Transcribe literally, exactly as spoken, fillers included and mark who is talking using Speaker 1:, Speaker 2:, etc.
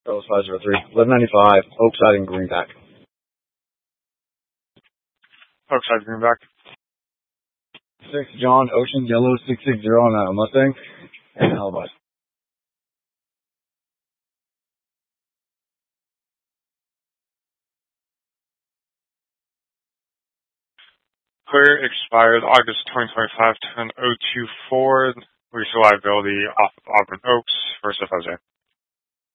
Speaker 1: Carlos five zero three. eleven ninety-five, Oakside and Greenback.
Speaker 2: Oakside, Greenback.
Speaker 1: six, John, Ocean Yellow six six zero on a Mustang. And Alibi.
Speaker 2: Clear expired August twenty twenty-five, ten oh two four. Lease liability off of Auburn Oaks. First F O Z.